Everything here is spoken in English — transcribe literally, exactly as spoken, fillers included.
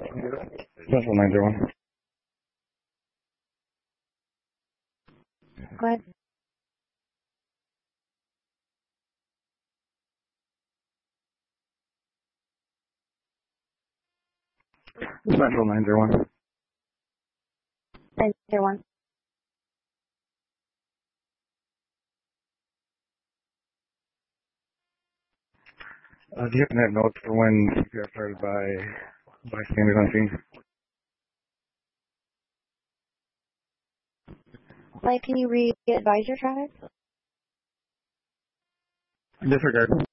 Central nine zero one. Go ahead. Central nine zero one. nine zero one. Uh, do you happen to have notes for when C P R started by bystanders on scene? Like, can you re-advise your traffic? Disregard.